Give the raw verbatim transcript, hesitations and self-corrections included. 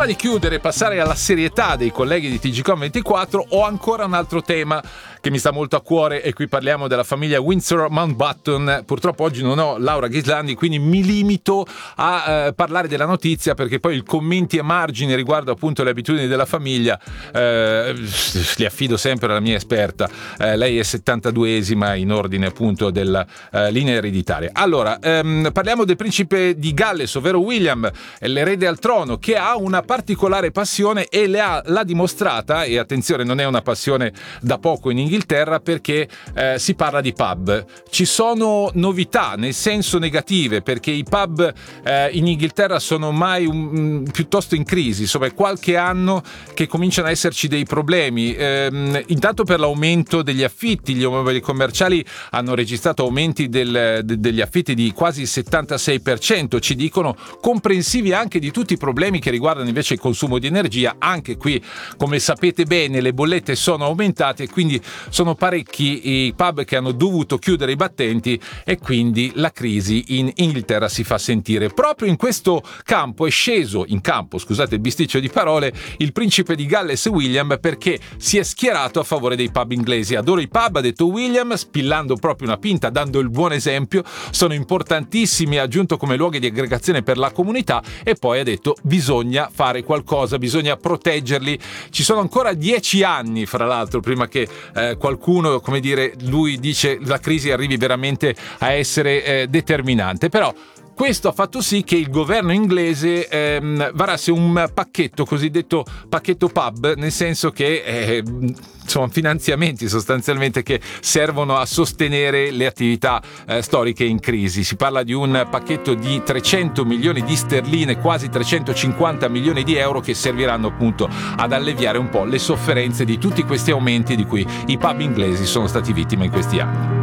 Prima di chiudere e passare alla serietà dei colleghi di T G Com ventiquattro, ho ancora un altro tema che mi sta molto a cuore, e qui parliamo della famiglia Windsor Mountbatten. Purtroppo oggi non ho Laura Ghislandi, quindi mi limito a eh, parlare della notizia, perché poi i commenti a margine riguardo appunto le abitudini della famiglia eh, li affido sempre alla mia esperta. Eh, lei è settantaduesima in ordine appunto della eh, linea ereditaria. Allora, ehm, parliamo del principe di Galles, ovvero William, l'erede al trono, che ha una particolare passione e le ha, l'ha dimostrata, e attenzione, non è una passione da poco in Inghilterra, perché eh, si parla di pub. Ci sono novità, nel senso negative, perché i pub eh, in Inghilterra sono ormai un, un, piuttosto in crisi, insomma è qualche anno che cominciano a esserci dei problemi, ehm, intanto per l'aumento degli affitti. Gli immobili commerciali hanno registrato aumenti del, de, degli affitti di quasi il settantasei per cento, ci dicono, comprensivi anche di tutti i problemi che riguardano invece il consumo di energia. Anche qui, come sapete bene, le bollette sono aumentate e quindi sono parecchi i pub che hanno dovuto chiudere i battenti, e quindi la crisi in Inghilterra si fa sentire. Proprio in questo campo è sceso in campo, scusate il bisticcio di parole, il principe di Galles William, perché si è schierato a favore dei pub inglesi. Adoro i pub, ha detto William, spillando proprio una pinta, dando il buon esempio. Sono importantissimi, ha aggiunto, come luoghi di aggregazione per la comunità, e poi ha detto bisogna fare qualcosa, bisogna proteggerli. Ci sono ancora dieci anni, fra l'altro, prima che eh, qualcuno, come dire, lui dice, la crisi arrivi veramente a essere eh, determinante. Però questo ha fatto sì che il governo inglese ehm, varasse un pacchetto, cosiddetto pacchetto pub, nel senso che eh, sono finanziamenti sostanzialmente che servono a sostenere le attività eh, storiche in crisi. Si parla di un pacchetto di trecento milioni di sterline, quasi trecentocinquanta milioni di euro, che serviranno appunto ad alleviare un po' le sofferenze di tutti questi aumenti di cui i pub inglesi sono stati vittime in questi anni.